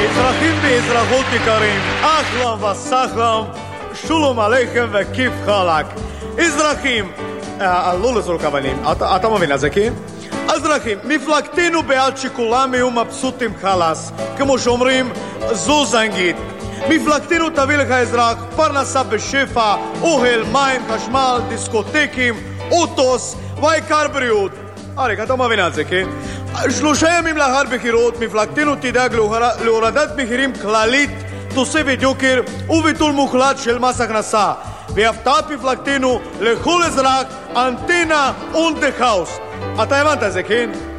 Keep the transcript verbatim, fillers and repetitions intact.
אזרחים ואזרחות יקרים, אחלם וסחלם, שולום עליכם וכיף חלק. אזרחים, לא לזרוק אבנים, אתה, אתה מבין את זה, כן? אזרחים, מפלגתנו בעד שכולם יהיו מבסוטים חלס, כמו שאומרים, זו זנגית. מפלגתנו תביא לך אזרח, פרנסה בשפע, אוהל, מים, חשמל, דיסקוטקים, אוטוס, והעיקר בריאות. אריק, אתה מבין את זה, כן? שלושה ימים לאחר בחירות, מפלגתנו תדאג להורדת מחירים כללית, תוספת יוקר וביטול מוחלט של מס הכנסה. והפתעת מפלגתנו לכל אזרח, אנטנה on the house. אתה הבנת את זה, כן?